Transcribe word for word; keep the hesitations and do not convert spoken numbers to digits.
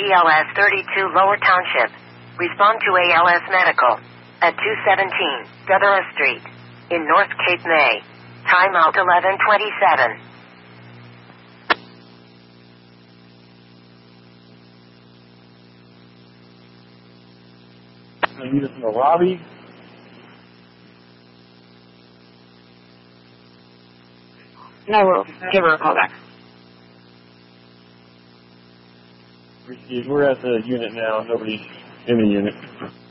B L S thirty-two Lower Township. Respond to A L S Medical at two seventeen Deborah Street in North Cape May. Timeout eleven twenty-seven. I need it in the lobby. No, we'll give her a call back. We're at the unit now. Nobody's in the unit.